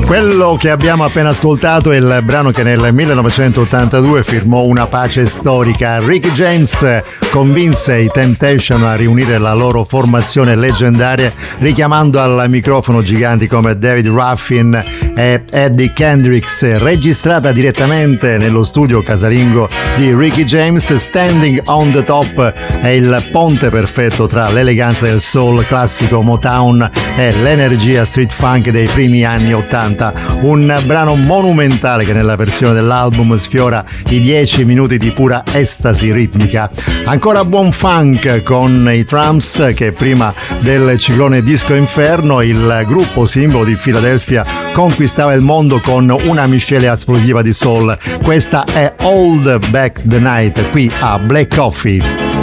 Quello che abbiamo appena ascoltato è il brano che nel 1982 firmò una pace storica. Ricky James convinse i Temptation a riunire la loro formazione leggendaria, richiamando al microfono giganti come David Ruffin e Eddie Kendricks. Registrata direttamente nello studio casalingo di Ricky James, Standing on the Top è il ponte perfetto tra l'eleganza del soul classico Motown e l'energia street funk dei primi anni 80. Un brano monumentale che nella versione dell'album sfiora i 10 minuti di pura estasi ritmica. Ancora buon funk con i Tramps, che prima del ciclone Disco Inferno il gruppo simbolo di Philadelphia conquistava il mondo con una miscela esplosiva di soul. Questa è Hold Back the Night qui a Black Coffee.